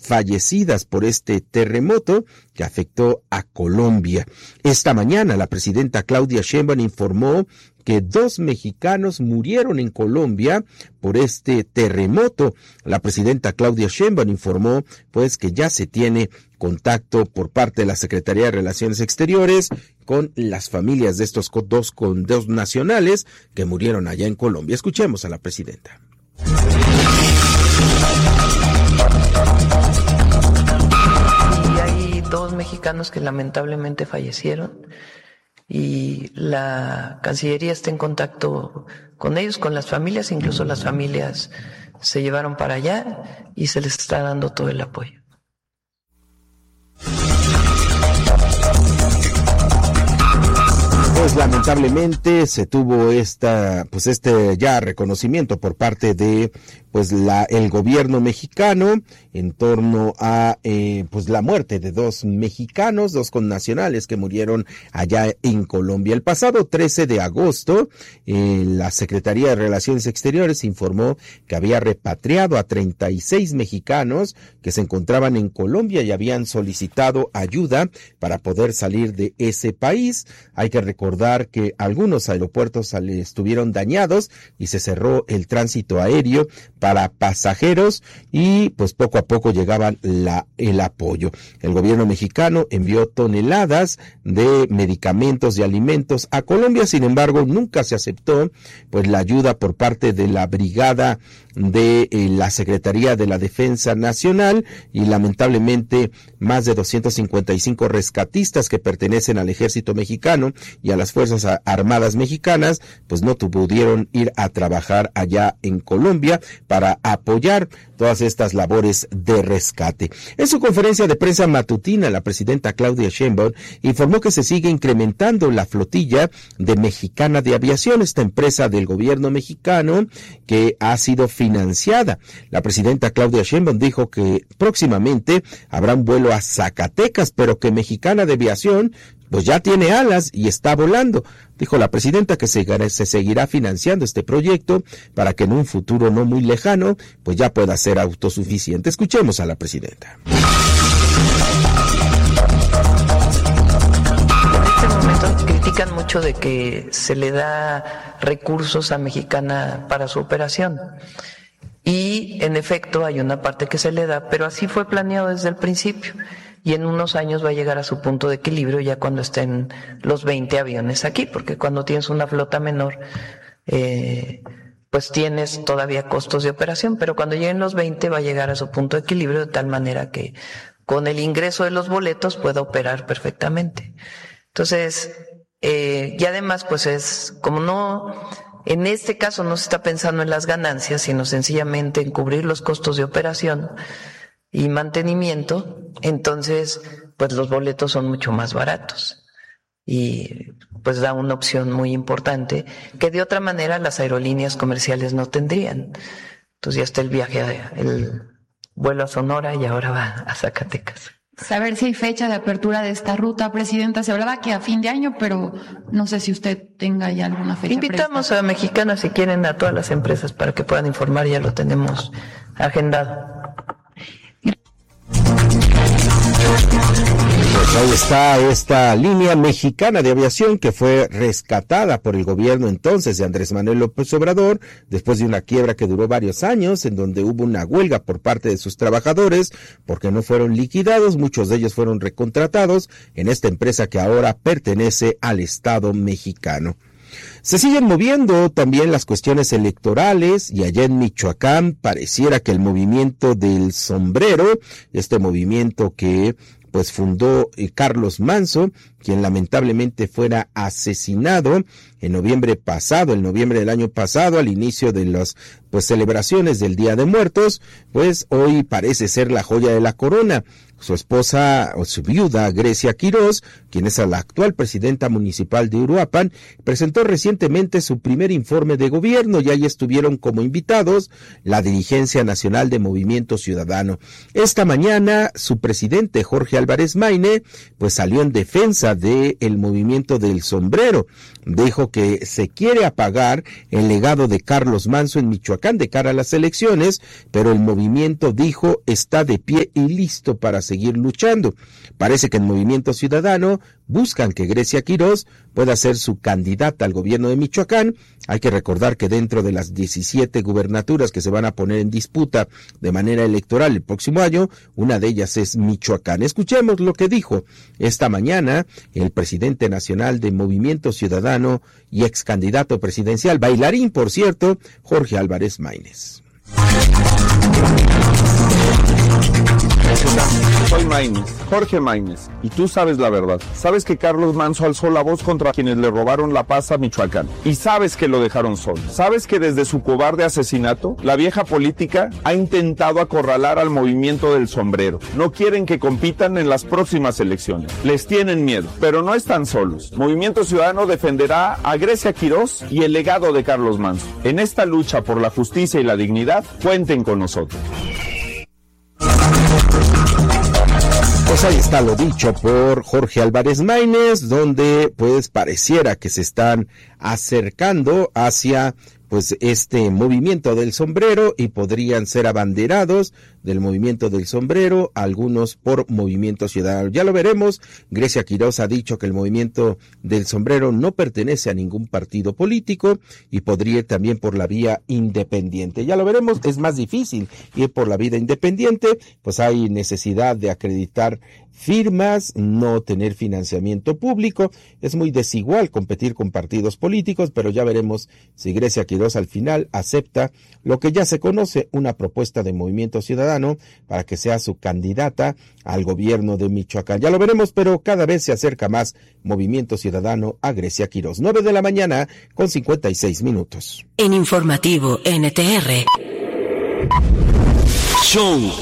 fallecidas por este terremoto que afectó a Colombia. Esta mañana la presidenta Claudia Sheinbaum informó que 2 mexicanos murieron en Colombia por este terremoto. La presidenta Claudia Sheinbaum informó pues que ya se tiene contacto por parte de la Secretaría de Relaciones Exteriores con las familias de estos dos nacionales que murieron allá en Colombia. Escuchemos a la presidenta. Y hay 2 mexicanos que lamentablemente fallecieron y la Cancillería está en contacto con ellos, con las familias, incluso las familias se llevaron para allá y se les está dando todo el apoyo. Pues lamentablemente se tuvo este ya reconocimiento por parte de el gobierno mexicano en torno a la muerte de 2 mexicanos, 2 connacionales que murieron allá en Colombia. El pasado 13 de agosto, la Secretaría de Relaciones Exteriores informó que había repatriado a 36 mexicanos que se encontraban en Colombia y habían solicitado ayuda para poder salir de ese país. Hay que recordar que algunos aeropuertos estuvieron dañados y se cerró el tránsito aéreo para pasajeros y pues poco a poco llegaban el apoyo. El gobierno mexicano envió toneladas de medicamentos y alimentos a Colombia, sin embargo nunca se aceptó pues la ayuda por parte de la brigada de la Secretaría de la Defensa Nacional y lamentablemente más de 255 rescatistas que pertenecen al ejército mexicano y a las Fuerzas Armadas mexicanas pues no pudieron ir a trabajar allá en Colombia para apoyar todas estas labores de rescate. En su conferencia de prensa matutina, la presidenta Claudia Sheinbaum informó que se sigue incrementando la flotilla de Mexicana de Aviación, esta empresa del gobierno mexicano que ha sido financiada. La presidenta Claudia Sheinbaum dijo que próximamente habrá un vuelo a Zacatecas, pero que Mexicana de Aviación pues ya tiene alas y está volando. Dijo la presidenta que se seguirá financiando este proyecto para que en un futuro no muy lejano pues ya pueda ser autosuficiente. Escuchemos a la presidenta. En este momento critican mucho de que se le da recursos a Mexicana para su operación. Y en efecto hay una parte que se le da, pero así fue planeado desde el principio. Y en unos años va a llegar a su punto de equilibrio ya cuando estén los 20 aviones aquí, porque cuando tienes una flota menor, pues tienes todavía costos de operación, pero cuando lleguen los 20 va a llegar a su punto de equilibrio de tal manera que con el ingreso de los boletos pueda operar perfectamente. Entonces, y además pues es como no, en este caso no se está pensando en las ganancias, sino sencillamente en cubrir los costos de operación y mantenimiento, entonces pues los boletos son mucho más baratos y pues da una opción muy importante que de otra manera las aerolíneas comerciales no tendrían. Entonces ya está el viaje, el vuelo a Sonora y ahora va a Zacatecas. Saber si hay fecha de apertura de esta ruta, presidenta. Se hablaba que a fin de año, pero no sé si usted tenga ya alguna fecha. Invitamos presta a Mexicana, si quieren, a todas las empresas para que puedan informar, ya lo tenemos agendado. Pues ahí está esta línea Mexicana de Aviación que fue rescatada por el gobierno entonces de Andrés Manuel López Obrador después de una quiebra que duró varios años en donde hubo una huelga por parte de sus trabajadores porque no fueron liquidados, muchos de ellos fueron recontratados en esta empresa que ahora pertenece al Estado mexicano. Se siguen moviendo también las cuestiones electorales y allá en Michoacán pareciera que el movimiento del sombrero, este movimiento que pues fundó Carlos Manzo, quien lamentablemente fuera asesinado en noviembre del año pasado, al inicio de las celebraciones del Día de Muertos, pues hoy parece ser la joya de la corona. Su esposa o su viuda, Grecia Quirós, quien es la actual presidenta municipal de Uruapan, presentó recientemente su primer informe de gobierno y ahí estuvieron como invitados la dirigencia nacional de Movimiento Ciudadano. Esta mañana su presidente, Jorge Álvarez Maine, pues salió en defensa del movimiento del sombrero. Dijo que se quiere apagar el legado de Carlos Manzo en Michoacán de cara a las elecciones, pero el movimiento dijo está de pie y listo para seguir luchando. Parece que en Movimiento Ciudadano buscan que Grecia Quirós pueda ser su candidata al gobierno de Michoacán. Hay que recordar que dentro de las 17 gubernaturas que se van a poner en disputa de manera electoral el próximo año, una de ellas es Michoacán. Escuchemos lo que dijo esta mañana el presidente nacional de Movimiento Ciudadano y ex candidato presidencial, bailarín por cierto, Jorge Álvarez Maínez. Soy Maínez, Jorge Maínez, y tú sabes la verdad. Sabes que Carlos Manzo alzó la voz contra quienes le robaron la paz a Michoacán. Y sabes que lo dejaron solo. Sabes que desde su cobarde asesinato, la vieja política ha intentado acorralar al movimiento del sombrero. No quieren que compitan en las próximas elecciones. Les tienen miedo, pero no están solos. Movimiento Ciudadano defenderá a Grecia Quirós y el legado de Carlos Manzo. En esta lucha por la justicia y la dignidad, cuenten con nosotros. Pues ahí está lo dicho por Jorge Álvarez Maínez, donde pues pareciera que se están acercando hacia pues este movimiento del sombrero y podrían ser abanderados del movimiento del sombrero, algunos por Movimiento Ciudadano. Ya lo veremos. Grecia Quirós ha dicho que el movimiento del sombrero no pertenece a ningún partido político y podría ir también por la vía independiente. Ya lo veremos, es más difícil ir por la vía independiente, pues hay necesidad de acreditar firmas, no tener financiamiento público, es muy desigual competir con partidos políticos, pero ya veremos si Grecia Quirós al final acepta lo que ya se conoce, una propuesta de Movimiento Ciudadano para que sea su candidata al gobierno de Michoacán. Ya lo veremos, pero cada vez se acerca más Movimiento Ciudadano a Grecia Quirós. 9 de la mañana con 56 minutos. En Informativo NTR. Show.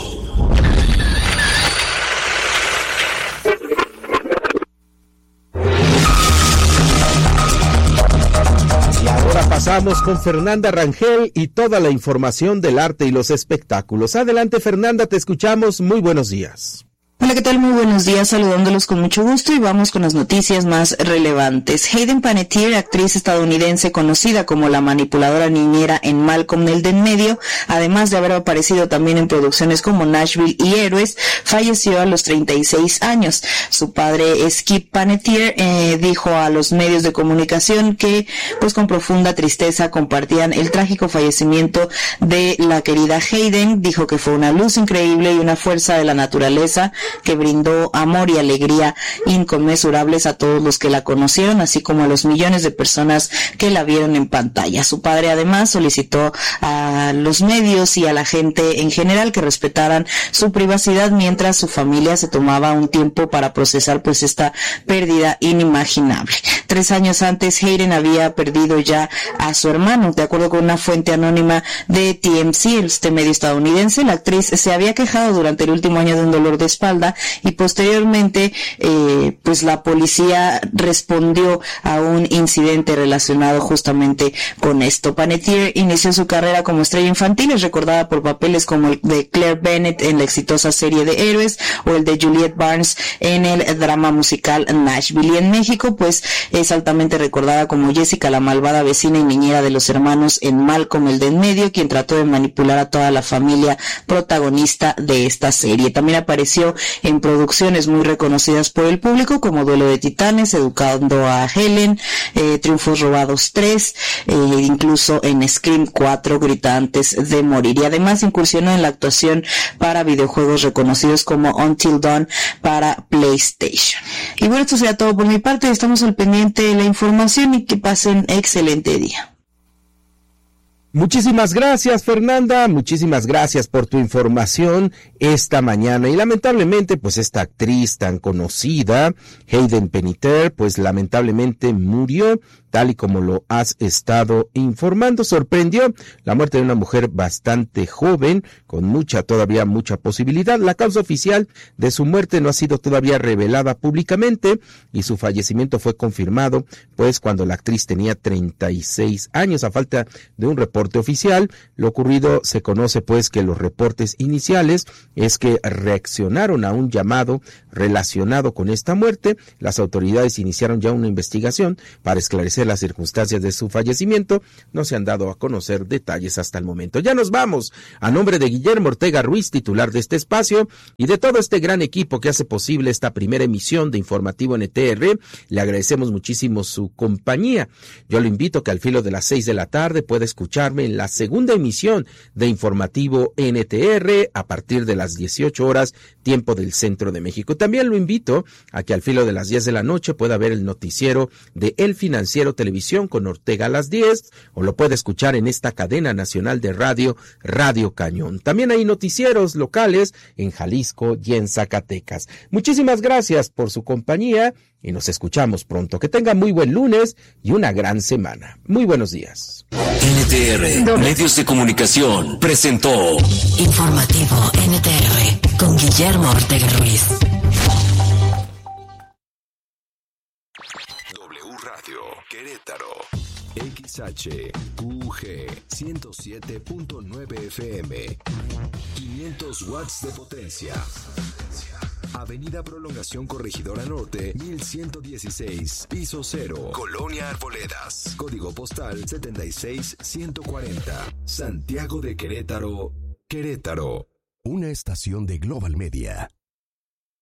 Pasamos con Fernanda Rangel y toda la información del arte y los espectáculos. Adelante, Fernanda, te escuchamos. Muy buenos días. Hola, ¿qué tal? Muy buenos días, saludándolos con mucho gusto y vamos con las noticias más relevantes. Hayden Panettiere, actriz estadounidense conocida como la manipuladora niñera en Malcolm el de en medio, además de haber aparecido también en producciones como Nashville y Héroes, falleció a los 36 años. Su padre, Skip Panettiere, dijo a los medios de comunicación que, pues con profunda tristeza, compartían el trágico fallecimiento de la querida Hayden. Dijo que fue una luz increíble y una fuerza de la naturaleza que brindó amor y alegría inconmensurables a todos los que la conocieron, así como a los millones de personas que la vieron en pantalla. Su padre además solicitó a los medios y a la gente en general que respetaran su privacidad mientras su familia se tomaba un tiempo para procesar pues esta pérdida inimaginable. 3 años antes, Hayden había perdido ya a su hermano. De acuerdo con una fuente anónima de TMZ, este medio estadounidense, la actriz se había quejado durante el último año de un dolor de espalda y posteriormente pues la policía respondió a un incidente relacionado justamente con esto. Panettiere inició su carrera como estrella infantil, es recordada por papeles como el de Claire Bennett en la exitosa serie de Héroes o el de Juliette Barnes en el drama musical Nashville. Y en México pues es altamente recordada como Jessica, la malvada vecina y niñera de los hermanos en Malcolm el de en medio, quien trató de manipular a toda la familia protagonista de esta serie. También apareció en producciones muy reconocidas por el público como Duelo de Titanes, Educando a Helen, Triunfos Robados 3, incluso en Scream 4, Grita antes de morir. Y además incursionó en la actuación para videojuegos reconocidos como Until Dawn para PlayStation. Y bueno, esto será todo por mi parte. Estamos al pendiente de la información y que pasen excelente día. Muchísimas gracias, Fernanda, muchísimas gracias por tu información esta mañana. Y lamentablemente, pues esta actriz tan conocida, Hayden Panettiere, pues lamentablemente murió, tal y como lo has estado informando. Sorprendió la muerte de una mujer bastante joven, con todavía mucha posibilidad. La causa oficial de su muerte no ha sido todavía revelada públicamente y su fallecimiento fue confirmado, pues cuando la actriz tenía 36 años, a falta de un reporte oficial. Lo ocurrido se conoce pues que los reportes iniciales es que reaccionaron a un llamado relacionado con esta muerte. Las autoridades iniciaron ya una investigación para esclarecer esclarecer las circunstancias de su fallecimiento. No se han dado a conocer detalles hasta el momento. Ya nos vamos. A nombre de Guillermo Ortega Ruiz, titular de este espacio, y de todo este gran equipo que hace posible esta primera emisión de Informativo NTR, le agradecemos muchísimo su compañía. Yo lo invito a que al filo de las 6 de la tarde pueda escucharme en la segunda emisión de Informativo NTR a partir de las 18 horas, tiempo del Centro de México. También lo invito a que al filo de las 10 de la noche pueda ver el noticiero de El Financiero Televisión con Ortega a las 10, o lo puede escuchar en esta cadena nacional de radio, Radio Cañón. También hay noticieros locales en Jalisco y en Zacatecas. Muchísimas gracias por su compañía y nos escuchamos pronto. Que tengan muy buen lunes y una gran semana. Muy buenos días. NTR, Medios de Comunicación, presentó Informativo NTR con Guillermo Ortega Ruiz. W Radio Querétaro. XHUG 107.9 FM. 500 watts de potencia. Avenida Prolongación Corregidora Norte, 1116, piso 0, Colonia Arboledas, código postal 76140, Santiago de Querétaro, Querétaro. Una estación de Global Media.